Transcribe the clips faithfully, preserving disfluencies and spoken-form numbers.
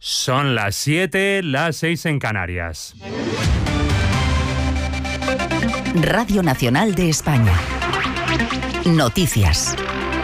Son las siete, las seis en Canarias. Radio Nacional de España. Noticias.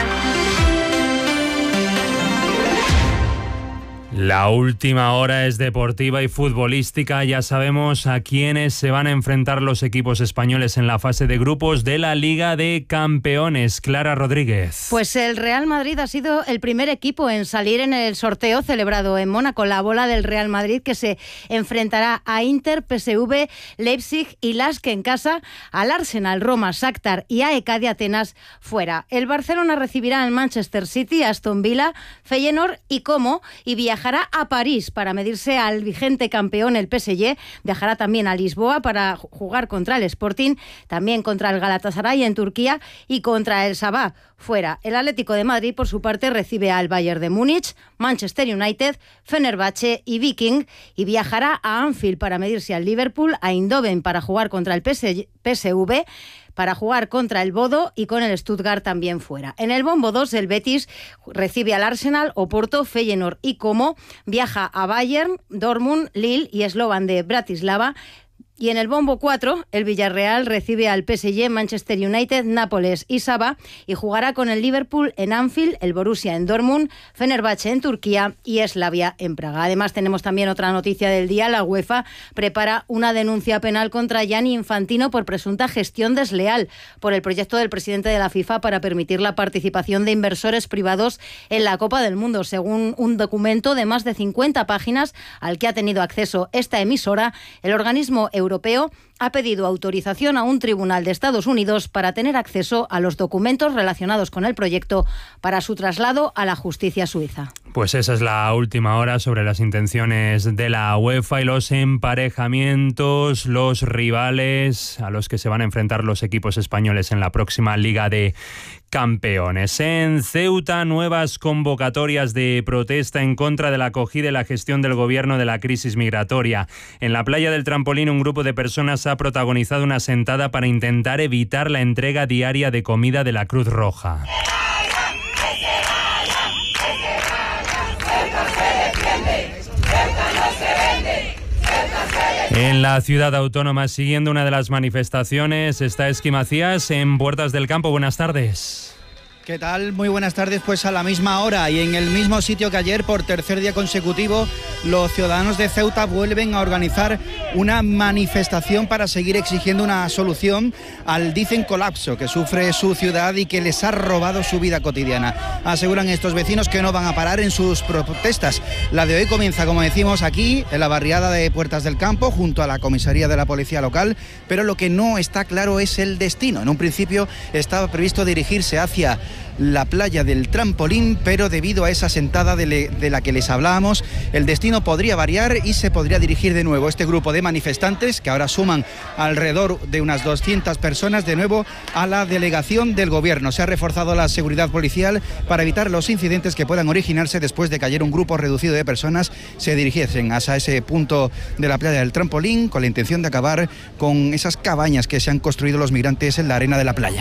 La última hora es deportiva y futbolística. Ya sabemos a quiénes se van a enfrentar los equipos españoles en la fase de grupos de la Liga de Campeones. Clara Rodríguez. Pues el Real Madrid ha sido el primer equipo en salir en el sorteo celebrado en Mónaco. La bola del Real Madrid, que se enfrentará a Inter, P S V, Leipzig y Lask en casa, al Arsenal, Roma, Shakhtar y A E K de Atenas fuera. El Barcelona recibirá al Manchester City, Aston Villa, Feyenoord y Como, y viajará a París para medirse al vigente campeón, el P S G. Viajará también a Lisboa para jugar contra el Sporting, también contra el Galatasaray en Turquía y contra el Sabah fuera. El Atlético de Madrid, por su parte, recibe al Bayern de Múnich, Manchester United, Fenerbahce y Viking, y viajará a Anfield para medirse al Liverpool, a Eindhoven para jugar contra el P S V, para jugar contra el Bodo y con el Stuttgart también fuera. En el bombo dos, el Betis recibe al Arsenal, Oporto, Feyenoord y Como, viaja a Bayern, Dortmund, Lille y Slovan de Bratislava. Y en el bombo cuatro, el Villarreal recibe al P S G, Manchester United, Nápoles y Sabah, y jugará con el Liverpool en Anfield, el Borussia en Dortmund, Fenerbahce en Turquía y Slavia en Praga. Además, tenemos también otra noticia del día. La UEFA prepara una denuncia penal contra Gianni Infantino por presunta gestión desleal por el proyecto del presidente de la FIFA para permitir la participación de inversores privados en la Copa del Mundo. Según un documento de más de cincuenta páginas al que ha tenido acceso esta emisora, el organismo europeo europeo ha pedido autorización a un tribunal de Estados Unidos para tener acceso a los documentos relacionados con el proyecto para su traslado a la justicia suiza. Pues esa es la última hora sobre las intenciones de la UEFA y los emparejamientos, los rivales a los que se van a enfrentar los equipos españoles en la próxima Liga de Campeones. En Ceuta, nuevas convocatorias de protesta en contra de la acogida y la gestión del gobierno de la crisis migratoria. En la playa del Trampolín, un grupo de personas ha protagonizado una sentada para intentar evitar la entrega diaria de comida de la Cruz Roja. En la ciudad autónoma, siguiendo una de las manifestaciones, está Esqui Macías en Puertas del Campo. Buenas tardes. ¿Qué tal? Muy buenas tardes. Pues a la misma hora y en el mismo sitio que ayer, por tercer día consecutivo, los ciudadanos de Ceuta vuelven a organizar una manifestación para seguir exigiendo una solución al, dicen, colapso que sufre su ciudad y que les ha robado su vida cotidiana. Aseguran estos vecinos que no van a parar en sus protestas. La de hoy comienza, como decimos, aquí, en la barriada de Puertas del Campo, junto a la comisaría de la policía local, pero lo que no está claro es el destino. En un principio estaba previsto dirigirse hacia la playa del Trampolín, pero debido a esa sentada de, le, de la que les hablábamos, el destino podría variar y se podría dirigir de nuevo este grupo de manifestantes, que ahora suman alrededor de unas doscientas personas, de nuevo a la delegación del gobierno. Se ha reforzado la seguridad policial para evitar los incidentes que puedan originarse después de que ayer un grupo reducido de personas se dirigiesen hacia ese punto de la playa del Trampolín con la intención de acabar con esas cabañas que se han construido los migrantes en la arena de la playa.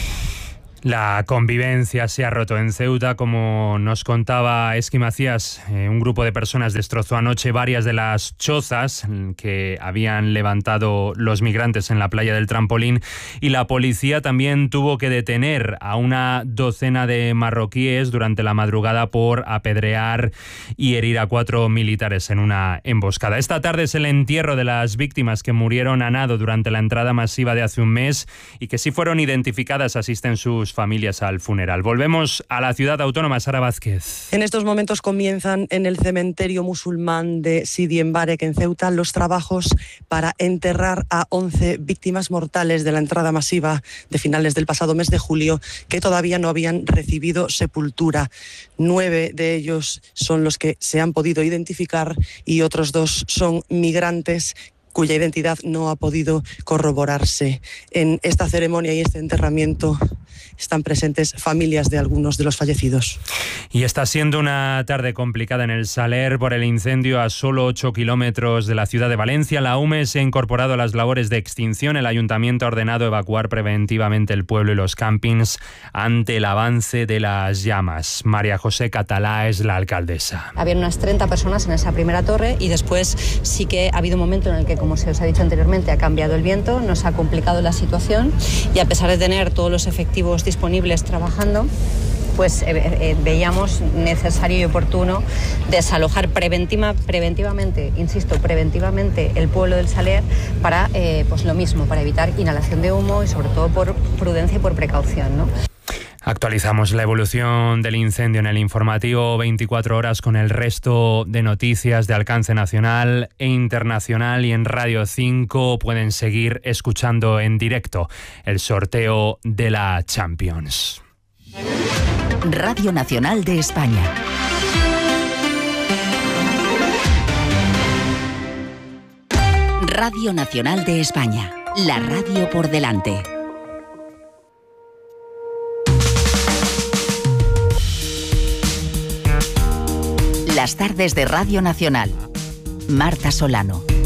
La convivencia se ha roto en Ceuta, como nos contaba Esqui Macías. Eh, un grupo de personas destrozó anoche varias de las chozas que habían levantado los migrantes en la playa del Trampolín, y la policía también tuvo que detener a una docena de marroquíes durante la madrugada por apedrear y herir a cuatro militares en una emboscada. Esta tarde es el entierro de las víctimas que murieron a nado durante la entrada masiva de hace un mes y que sí fueron identificadas. Asisten sus familias al funeral. Volvemos a la ciudad autónoma. Sara Vázquez. En estos momentos comienzan en el cementerio musulmán de Sidi Mbarek en Ceuta los trabajos para enterrar a once víctimas mortales de la entrada masiva de finales del pasado mes de julio, que todavía no habían recibido sepultura. Nueve de ellos son los que se han podido identificar y otros dos son migrantes cuya identidad no ha podido corroborarse. En esta ceremonia y este enterramiento están presentes familias de algunos de los fallecidos. Y está siendo una tarde complicada en el Saler por el incendio a solo ocho kilómetros de la ciudad de Valencia. La U M E se ha incorporado a las labores de extinción. El ayuntamiento ha ordenado evacuar preventivamente el pueblo y los campings ante el avance de las llamas. María José Catalá es la alcaldesa. Había unas treinta personas en esa primera torre y después sí que ha habido un momento en el que, como se os ha dicho anteriormente, ha cambiado el viento, nos ha complicado la situación y a pesar de tener todos los efectivos disponibles trabajando, pues eh, eh, veíamos necesario y oportuno desalojar preventiva, preventivamente, insisto, preventivamente el pueblo del Saler para eh, pues lo mismo, para evitar inhalación de humo y sobre todo por prudencia y por precaución, ¿no? Actualizamos la evolución del incendio en el informativo veinticuatro horas con el resto de noticias de alcance nacional e internacional, y en Radio cinco pueden seguir escuchando en directo el sorteo de la Champions. Radio Nacional de España. Radio Nacional de España. La radio por delante. Las tardes de Radio Nacional. Marta Solano.